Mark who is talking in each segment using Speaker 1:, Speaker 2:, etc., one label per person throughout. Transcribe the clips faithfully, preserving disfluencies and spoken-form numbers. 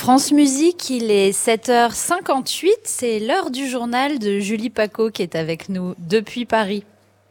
Speaker 1: France Musique, il est sept heures cinquante-huit, c'est l'heure du journal de Julie Paco qui est avec nous depuis Paris.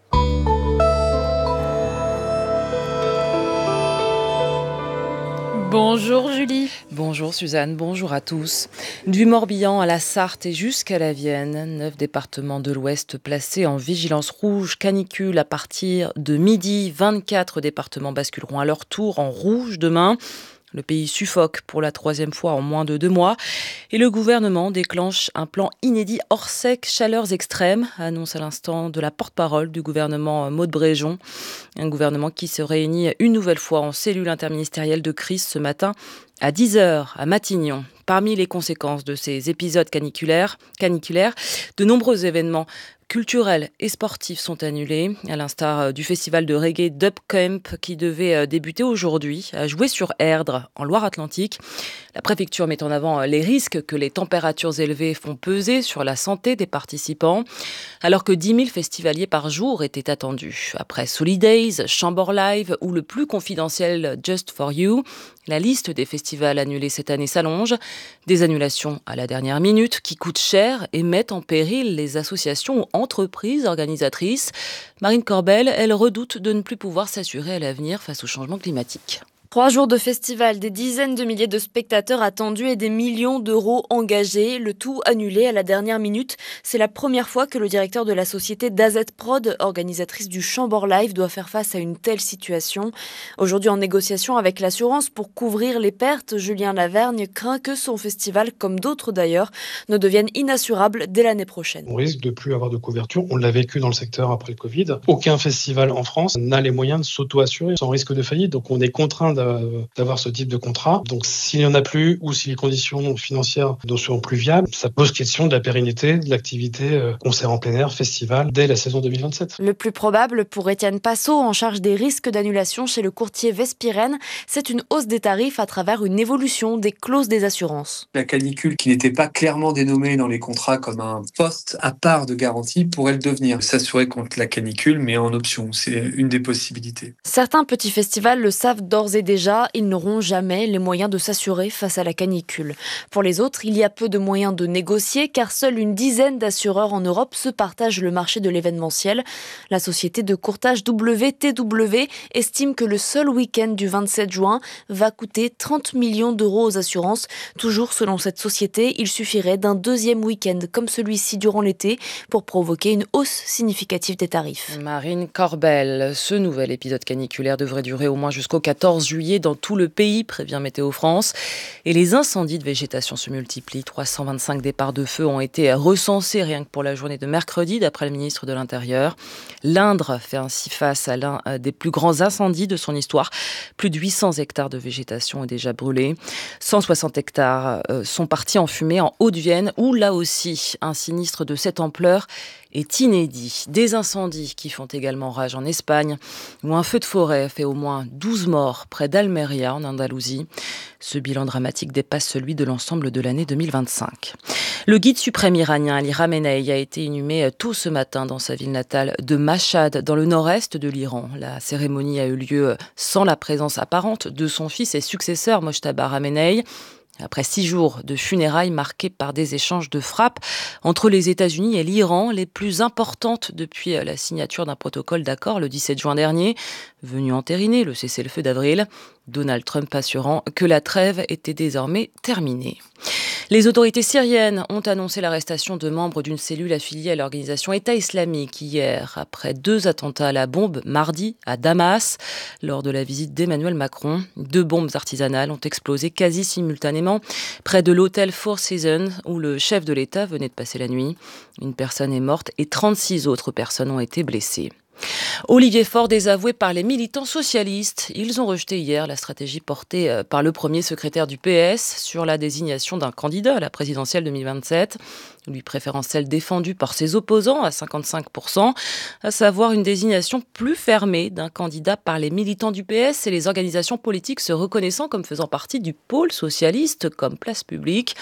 Speaker 1: Bonjour Julie.
Speaker 2: Bonjour Suzanne, bonjour à tous. Du Morbihan à la Sarthe et jusqu'à la Vienne, neuf départements de l'Ouest placés en vigilance rouge canicule à partir de midi. vingt-quatre départements basculeront à leur tour en rouge demain. Le pays suffoque pour la troisième fois en moins de deux mois et le gouvernement déclenche un plan inédit hors sec, chaleurs extrêmes, annonce à l'instant de la porte-parole du gouvernement Maud Bréjon. Un gouvernement qui se réunit une nouvelle fois en cellule interministérielle de crise ce matin à dix heures à Matignon. Parmi les conséquences de ces épisodes caniculaires, caniculaires de nombreux événements culturels et sportifs sont annulés, à l'instar du festival de reggae Dub Camp qui devait débuter aujourd'hui, à jouer sur Erdre, en Loire-Atlantique. La préfecture met en avant les risques que les températures élevées font peser sur la santé des participants, alors que dix mille festivaliers par jour étaient attendus. Après Solidays, Chamber Live ou le plus confidentiel Just for You, la liste des festivals annulés cette année s'allonge. Des annulations à la dernière minute qui coûtent cher et mettent en péril les associations ou entreprises organisatrices. Marine Corbel, elle redoute de ne plus pouvoir s'assurer à l'avenir face au changement climatique.
Speaker 3: Trois jours de festival, des dizaines de milliers de spectateurs attendus et des millions d'euros engagés, le tout annulé à la dernière minute. C'est la première fois que le directeur de la société D A Z Prod, organisatrice du Chamber Live, doit faire face à une telle situation. Aujourd'hui en négociation avec l'assurance pour couvrir les pertes, Julien Lavergne craint que son festival, comme d'autres d'ailleurs, ne devienne inassurable dès l'année prochaine.
Speaker 4: On risque de plus avoir de couverture. On l'a vécu dans le secteur après le Covid. Aucun festival en France n'a les moyens de s'auto-assurer sans risque de faillite. Donc on est contraint de d'avoir ce type de contrat. Donc s'il n'y en a plus ou si les conditions financières ne sont plus viables, ça pose question de la pérennité de l'activité euh, concert en plein air, festival, dès la saison deux mille vingt-sept.
Speaker 3: Le plus probable pour Étienne Passot, en charge des risques d'annulation chez le courtier Vespirène, c'est une hausse des tarifs à travers une évolution des clauses des assurances.
Speaker 5: La canicule, qui n'était pas clairement dénommée dans les contrats comme un poste à part de garantie, pourrait le devenir. S'assurer contre la canicule, mais en option, c'est une des possibilités.
Speaker 3: Certains petits festivals le savent d'ores et déjà. Déjà, ils n'auront jamais les moyens de s'assurer face à la canicule. Pour les autres, il y a peu de moyens de négocier car seule une dizaine d'assureurs en Europe se partagent le marché de l'événementiel. La société de courtage W T W estime que le seul week-end du vingt-sept juin va coûter trente millions d'euros aux assurances. Toujours selon cette société, il suffirait d'un deuxième week-end comme celui-ci durant l'été pour provoquer une hausse significative des tarifs.
Speaker 2: Marine Corbel, ce nouvel épisode caniculaire devrait durer au moins jusqu'au quatorze juillet. Dans tout le pays, prévient Météo France. Et les incendies de végétation se multiplient. trois cent vingt-cinq départs de feu ont été recensés rien que pour la journée de mercredi, d'après le ministre de l'Intérieur. L'Indre fait ainsi face à l'un des plus grands incendies de son histoire. Plus de huit cents hectares de végétation ont déjà brûlé. cent soixante hectares sont partis en fumée en Haute-Vienne, où là aussi, un sinistre de cette ampleur est inédit. Des incendies qui font également rage en Espagne, où un feu de forêt fait au moins douze morts près d'Almeria, en Andalousie. Ce bilan dramatique dépasse celui de l'ensemble de l'année deux mille vingt-cinq. Le guide suprême iranien Ali Khamenei a été inhumé tôt ce matin dans sa ville natale de Mashhad, dans le nord-est de l'Iran. La cérémonie a eu lieu sans la présence apparente de son fils et successeur Mojtaba Khamenei. Après six jours de funérailles marqués par des échanges de frappes entre les États-Unis et l'Iran, les plus importantes depuis la signature d'un protocole d'accord le dix-sept juin dernier, venu entériner le cessez-le-feu d'avril, Donald Trump assurant que la trêve était désormais terminée. Les autorités syriennes ont annoncé l'arrestation de membres d'une cellule affiliée à l'organisation État islamique hier, après deux attentats à la bombe mardi à Damas, lors de la visite d'Emmanuel Macron. Deux bombes artisanales ont explosé quasi simultanément près de l'hôtel Four Seasons où le chef de l'État venait de passer la nuit. Une personne est morte et trente-six autres personnes ont été blessées. Olivier Faure désavoué par les militants socialistes. Ils ont rejeté hier la stratégie portée par le premier secrétaire du P S sur la désignation d'un candidat à la présidentielle deux mille vingt-sept, lui préférant celle défendue par ses opposants à cinquante-cinq pour cent, à savoir une désignation plus fermée d'un candidat par les militants du P S et les organisations politiques se reconnaissant comme faisant partie du pôle socialiste comme place publique.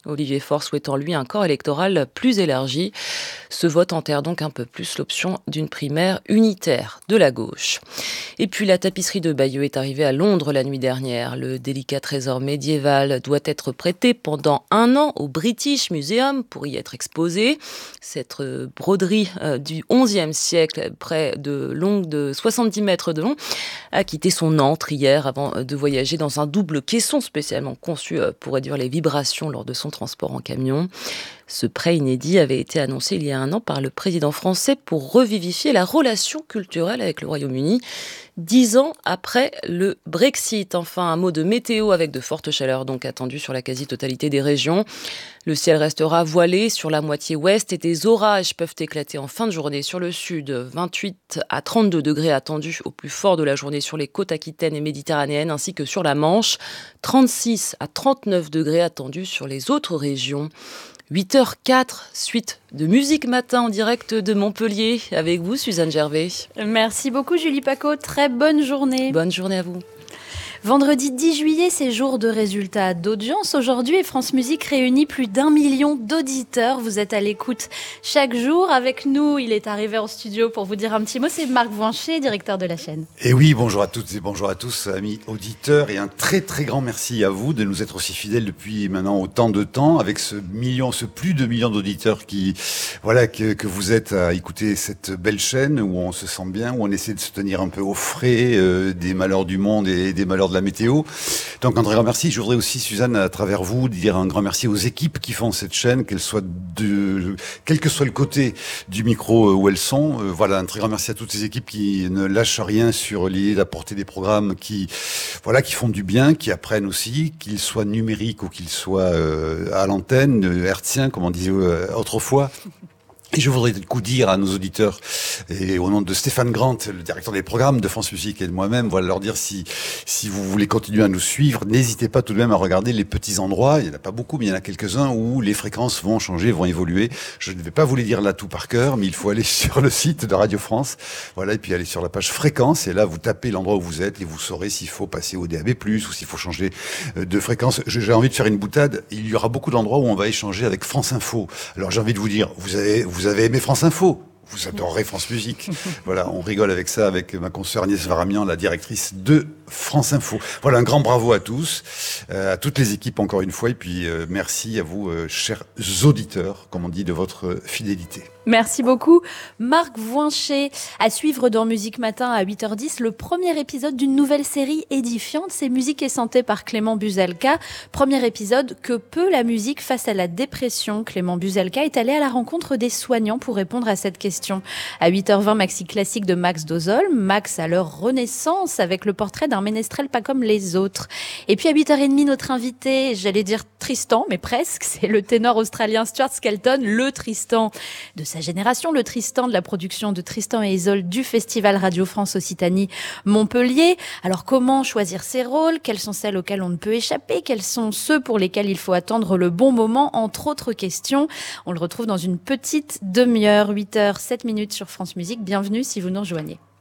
Speaker 2: Olivier Faure souhaitant lui un corps électoral plus élargi. Ce vote enterre donc un peu plus l'option d'une primaire unitaire de la gauche. Et puis la tapisserie de Bayeux est arrivée à Londres la nuit dernière. Le délicat trésor médiéval doit être prêté pendant un an au British Museum pour y être exposé. Cette broderie du onzième siècle, près de longue de soixante-dix mètres de long, a quitté son antre hier avant de voyager dans un double caisson spécialement conçu pour réduire les vibrations lors de son transport en camion. Ce prêt inédit avait été annoncé il y a un an par le président français pour revivifier la relation culturelle avec le Royaume-Uni, dix ans après le Brexit. Enfin, un mot de météo avec de fortes chaleurs donc attendues sur la quasi-totalité des régions. Le ciel restera voilé sur la moitié ouest et des orages peuvent éclater en fin de journée sur le sud. vingt-huit à trente-deux degrés attendus au plus fort de la journée sur les côtes aquitaines et méditerranéennes ainsi que sur la Manche. trente-six à trente-neuf degrés attendus sur les autres régions. huit heures quatre, suite de Musique Matin en direct de Montpellier. Avec vous, Suzanne Gervais.
Speaker 1: Merci beaucoup, Julie Paco. Très bonne journée.
Speaker 2: Bonne journée à vous.
Speaker 1: Vendredi dix juillet, c'est jour de résultats d'audience. Aujourd'hui, France Musique réunit plus d'un million d'auditeurs. Vous êtes à l'écoute chaque jour. Avec nous, il est arrivé en studio pour vous dire un petit mot. C'est Marc Voincher, directeur de la chaîne.
Speaker 6: Et oui, bonjour à toutes et bonjour à tous, amis auditeurs. Et un très très grand merci à vous de nous être aussi fidèles depuis maintenant autant de temps, avec ce million, ce plus de millions d'auditeurs qui, voilà, que, que vous êtes à écouter cette belle chaîne où on se sent bien, où on essaie de se tenir un peu au frais euh, des malheurs du monde et des malheurs de la météo. Donc un très grand merci. Je voudrais aussi, Suzanne, à travers vous, dire un grand merci aux équipes qui font cette chaîne, qu'elles soient de, quel que soit le côté du micro où elles sont. Euh, voilà, un très grand merci à toutes ces équipes qui ne lâchent rien sur l'idée d'apporter des programmes qui, voilà, qui font du bien, qui apprennent aussi, qu'ils soient numériques ou qu'ils soient euh, à l'antenne, hertzien, comme on disait euh, autrefois. Et je voudrais du coup dire à nos auditeurs, et au nom de Stéphane Grant, le directeur des programmes de France Musique et de moi-même, voilà, leur dire si si vous voulez continuer à nous suivre, n'hésitez pas tout de même à regarder les petits endroits, il n'y en a pas beaucoup, mais il y en a quelques-uns où les fréquences vont changer, vont évoluer. Je ne vais pas vous les dire là tout par cœur, mais il faut aller sur le site de Radio France, voilà, et puis aller sur la page fréquence, et là vous tapez l'endroit où vous êtes, et vous saurez s'il faut passer au D A B plus, ou s'il faut changer de fréquence. J'ai envie de faire une boutade, il y aura beaucoup d'endroits où on va échanger avec France Info. Alors j'ai envie de vous dire, vous avez... Vous avez aimé France Info, vous adorerez France Musique. Voilà, on rigole avec ça, avec ma consoeur Agnès Varamian, la directrice de France Info. Voilà, un grand bravo à tous, euh, à toutes les équipes encore une fois, et puis euh, merci à vous, euh, chers auditeurs, comme on dit, de votre fidélité.
Speaker 1: Merci beaucoup, Marc Voincher. À suivre dans Musique Matin à huit heures dix, le premier épisode d'une nouvelle série édifiante, c'est Musique et Santé par Clément Buzelka. Premier épisode, que peut la musique face à la dépression? Clément Buzelka est allé à la rencontre des soignants pour répondre à cette question. À huit heures vingt, maxi classique de Max Dozol. Max à leur renaissance avec le portrait d'un ménestrel pas comme les autres. Et puis à huit heures trente, notre invité, j'allais dire Tristan, mais presque, c'est le ténor australien Stuart Skelton, le Tristan de sa génération, le Tristan de la production de Tristan et Isolde du Festival Radio France Occitanie Montpellier. Alors comment choisir ses rôles? Quels sont celles auxquelles on ne peut échapper? Quels sont ceux pour lesquels il faut attendre le bon moment? Entre autres questions. On le retrouve dans une petite demi-heure, huit heures sept minutes sur France Musique. Bienvenue si vous nous rejoignez.